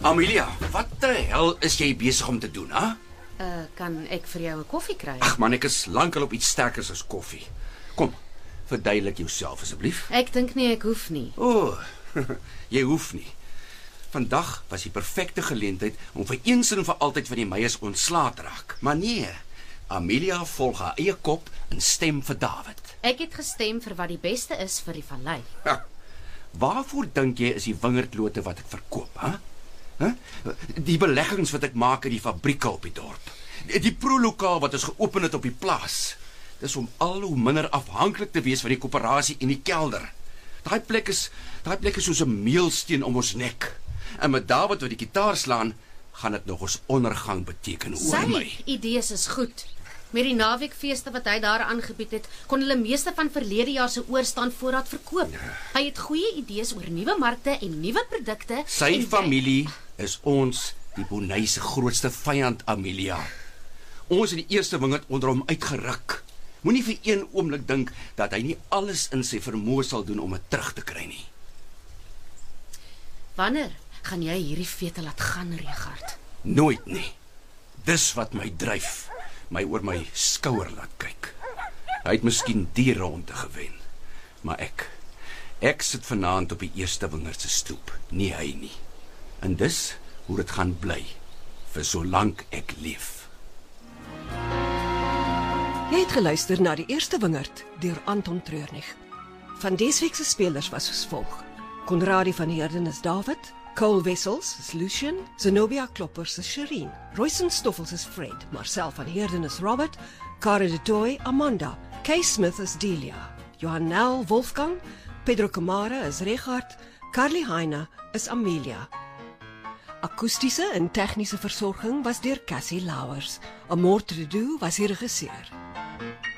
Amelia, wat die hel is jy besig om te doen, hè? Kan ek vir jou 'n koffie kry? Ag man, ek is lankal op iets sterkers as koffie. Kom, verduidelik jouself asseblief. Ek dink nie ek hoef nie. Jy hoef nie. Vandag was die perfekte geleentheid om vir eens en vir altyd van die Meyers ontslae te raak. Maar nee, Amelia volg haar eie kop en stem vir David. Ek het gestem vir wat die beste is vir die vallei. Waarvoor dink jy is die wingerdlote wat ek verkoop, hè? Die beleggings wat ek maak in die fabrieke op die dorp. Die prolokaal wat ons geopen het op die plaas. Dis om al hoe minder afhanklik te wees van die koöperasie en die kelder. Daai plek is soos 'n meelsteen om ons nek. En met David wat die gitaar slaan, gaan dit nog ons ondergang beteken, hoor my. Sy idees is goed. Met die naweekfeeste wat hy daar aangebied het, kon hulle meeste van verlede jaar se oorstaan voorraad verkoop. Hy het goeie idees oor nuwe markte en nuwe produkte. Sy familie is ons, die Bonai se grootste vyand, Amelia. Ons het die eerste wingerd onder hom uitgeruk. Moenie vir een oomblik dink dat hy nie alles in sy vermoë sal doen om dit terug te kry nie. Wanneer gaan jy hierdie vete laat gaan, Richard? Nooit nie. Dis wat my dryf, my oor my skouer laat kyk. Hy het miskien die ronde gewen, maar ek sit vanaand op die eerste wingerd se stoep, nie hy nie. En dis hoe dit gaan bly, vir solank ek leef. Jy het geluister na die eerste wingerd deur Anton Treurnig. Van dese week se spelers was soos volg: Conradie van Heerden is David, Cole Wessels is Lucien, Zenobia Kloppers is Shireen, Royson Stoffels is Fred, Marcel van Heerden is Robert, Cara de Toy Amanda, Kay Smith is Delia, Johanel Wolfgang, Pedro Camara is Richard, Carly Heine is Amelia. Akoestiese en tegniese versorging was deur Cassie Lauers. Amor Trudeau was die regisseur.